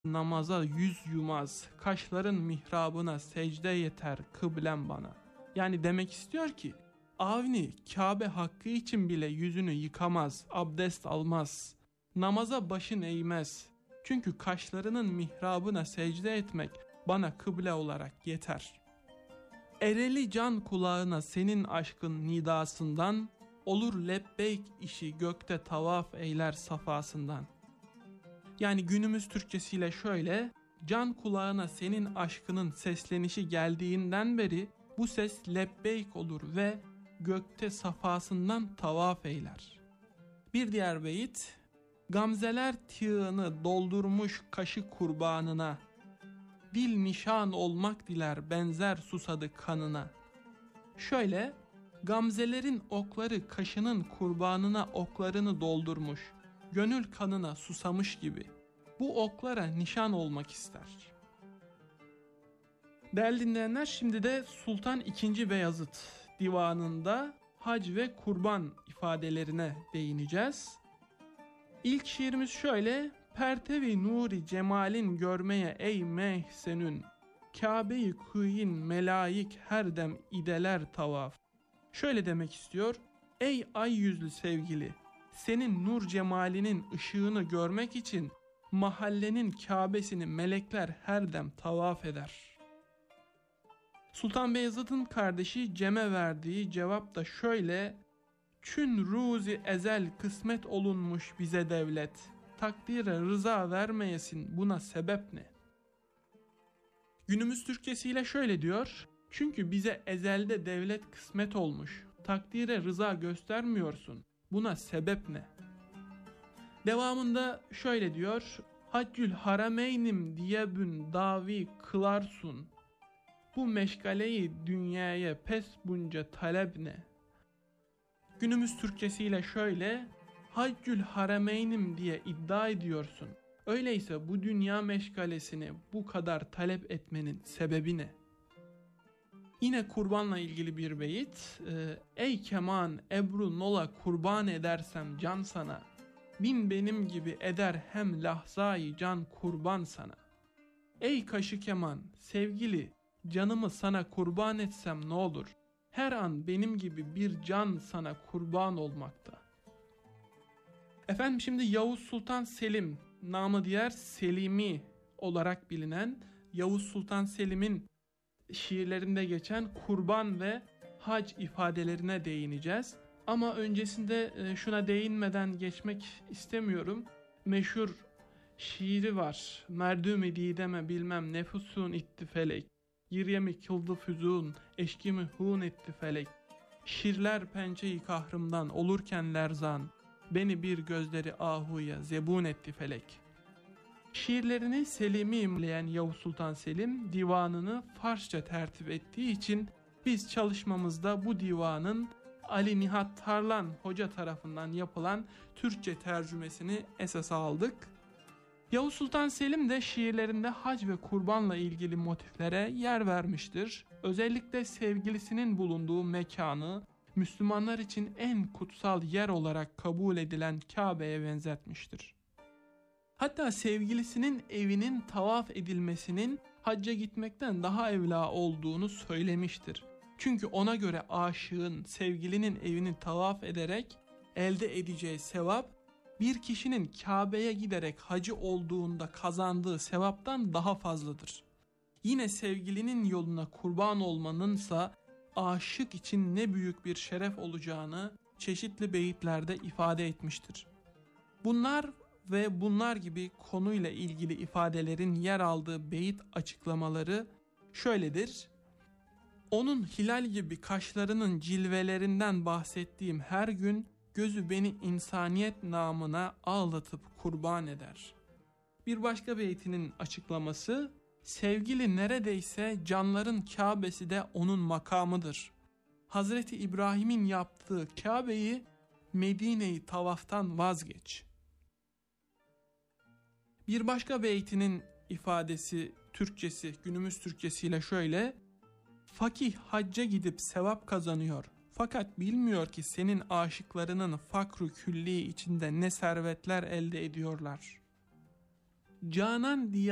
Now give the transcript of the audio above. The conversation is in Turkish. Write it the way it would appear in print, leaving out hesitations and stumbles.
namaza yüz yumaz, kaşların mihrabına secde yeter kıblem bana. Yani demek istiyor ki Avni Kabe hakkı için bile yüzünü yıkamaz, abdest almaz, namaza başın eğmez. Çünkü kaşlarının mihrabına secde etmek bana kıble olarak yeter. Ereli can kulağına senin aşkın nidasından, olur lebbeyk işi gökte tavaf eyler safasından. Yani günümüz Türkçesiyle şöyle, can kulağına senin aşkının seslenişi geldiğinden beri bu ses lebbeyk olur ve gökte safasından tavaf eyler. Bir diğer beyit, gamzeler tığını doldurmuş kaşı kurbanına, dil nişan olmak diler benzer susadı kanına. Şöyle, gamzelerin okları kaşının kurbanına oklarını doldurmuş, gönül kanına susamış gibi bu oklara nişan olmak ister. Değerli dinleyenler, şimdi de Sultan II. Beyazıt divanında hac ve kurban ifadelerine değineceğiz. İlk şiirimiz şöyle: Pertevi nuri cemalin görmeye ey mehsenün, Kabe-i kuyyin melaik her dem ideler tavaf. Şöyle demek istiyor: ey ay yüzlü sevgili, senin nur cemalinin ışığını görmek için mahallenin Kabe'sini melekler her dem tavaf eder. Sultan Beyazıt'ın kardeşi Cem'e verdiği cevap da şöyle: Çün ruzi ezel kısmet olunmuş bize devlet, takdire rıza vermeyesin buna sebep ne? Günümüz Türkçesiyle şöyle diyor: çünkü bize ezelde devlet kısmet olmuş, takdire rıza göstermiyorsun, buna sebep ne? Devamında şöyle diyor: Haccül harameynim diye bün davi kılarsun, bu meşgaleyi dünyaya pes bunca talep ne? Günümüz Türkçesiyle şöyle: Haccül harameynim diye iddia ediyorsun, öyleyse bu dünya meşgalesini bu kadar talep etmenin sebebi ne? Yine kurbanla ilgili bir beyit. Ey keman ebru nola kurban edersem can sana, bin benim gibi eder hem lahzayı can kurban sana. Ey kaşı keman sevgili, canımı sana kurban etsem ne olur, her an benim gibi bir can sana kurban olmakta. Efendim, şimdi Yavuz Sultan Selim, namı diğer Selimi olarak bilinen Yavuz Sultan Selim'in şiirlerinde geçen kurban ve hac ifadelerine değineceğiz. Ama öncesinde şuna değinmeden geçmek istemiyorum. Meşhur şiiri var: Merdüm-i dideme bilmem nefusun itti felek, Yiryemi kıldı füzun eşkimi hun etti felek. Şirler pençeyi kahrımdan olurken lerzan, beni bir gözleri ahuya zebun etti felek. Şiirlerini Selim'i imleyen Yavuz Sultan Selim divanını Farsça tertip ettiği için biz çalışmamızda bu divanın Ali Nihat Tarlan Hoca tarafından yapılan Türkçe tercümesini esas aldık. Yavuz Sultan Selim de şiirlerinde hac ve kurbanla ilgili motiflere yer vermiştir. Özellikle sevgilisinin bulunduğu mekanı Müslümanlar için en kutsal yer olarak kabul edilen Kabe'ye benzetmiştir. Hatta sevgilisinin evinin tavaf edilmesinin hacca gitmekten daha evla olduğunu söylemiştir. Çünkü ona göre aşığın sevgilinin evini tavaf ederek elde edeceği sevap, bir kişinin Kabe'ye giderek hacı olduğunda kazandığı sevaptan daha fazladır. Yine sevgilinin yoluna kurban olmanınsa aşık için ne büyük bir şeref olacağını çeşitli beyitlerde ifade etmiştir. Bunlar ve bunlar gibi konuyla ilgili ifadelerin yer aldığı beyit açıklamaları şöyledir: Onun hilal gibi kaşlarının cilvelerinden bahsettiğim her gün, gözü beni insaniyet namına ağlatıp kurban eder. Bir başka beytinin açıklaması: Sevgili neredeyse canların Kabe'si de onun makamıdır. Hazreti İbrahim'in yaptığı Kabe'yi, Medine'yi tavaftan vazgeç. Bir başka beytinin ifadesi, Türkçesi, günümüz Türkçesiyle şöyle: Fakih hacca gidip sevap kazanıyor, fakat bilmiyor ki senin aşıklarının fakru külli içinde ne servetler elde ediyorlar. Canan diye